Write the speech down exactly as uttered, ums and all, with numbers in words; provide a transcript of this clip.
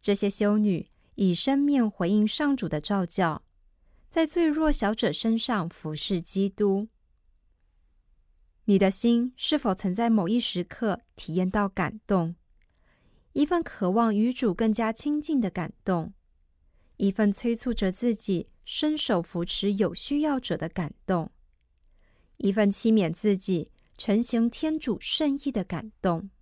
这些修女以生面回应上主的召叫，在最弱小者身上服侍基督。你的心是否曾在某一时刻体验到感动？一份渴望与主更加亲近的感动，一份催促着自己伸手扶持有需要者的感动，一份期勉自己承行天主圣意的感动。